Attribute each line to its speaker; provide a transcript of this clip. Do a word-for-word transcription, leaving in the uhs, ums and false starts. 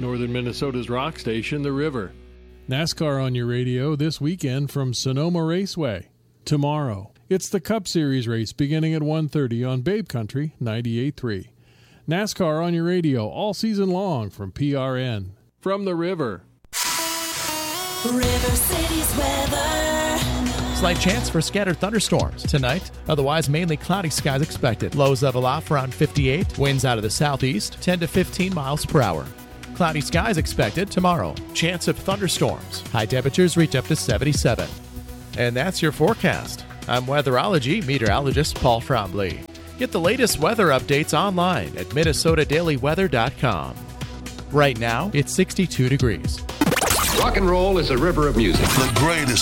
Speaker 1: Northern Minnesota's rock station, The River.
Speaker 2: NASCAR on your radio this weekend from Sonoma Raceway. Tomorrow, it's the Cup Series race beginning at one thirty on Babe Country ninety-eight point three. NASCAR on your radio all season long from P R N.
Speaker 1: From The River.
Speaker 3: River City's weather.
Speaker 4: Slight chance for scattered thunderstorms tonight. Otherwise, mainly cloudy skies expected. Lows level off around fifty-eight. Winds out of the southeast, ten to fifteen miles per hour. Cloudy skies expected tomorrow. Chance of thunderstorms. High temperatures reach up to seventy-seven. And that's your forecast. I'm weatherology meteorologist Paul Trombley. Get the latest weather updates online at minnesota daily weather dot com. Right now, it's sixty-two degrees.
Speaker 5: Rock and roll is a river of music.
Speaker 6: The greatest